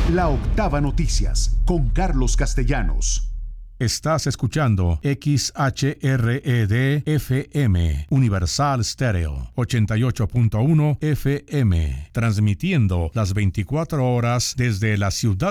La Octava Noticias con Carlos Castellanos. Estás escuchando XHRED-FM, Universal Stereo, 88.1 FM, transmitiendo las 24 horas desde la ciudad